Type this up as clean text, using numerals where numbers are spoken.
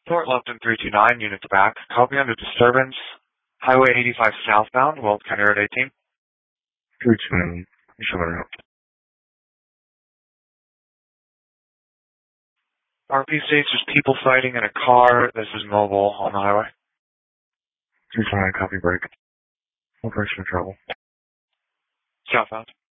Fort Lupton 329, units back. Copy under disturbance. Highway 85 southbound, Weld County Road 18. 329, sorry. RP states there's people fighting in a car. This is mobile on the highway. 329, copy break. Operation trouble. Southbound.